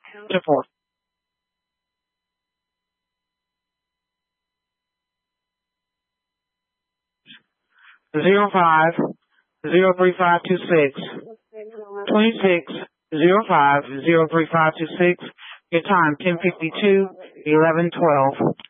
To 4. 05 03526. 26 05 03526. Your time 10:52, 11:12.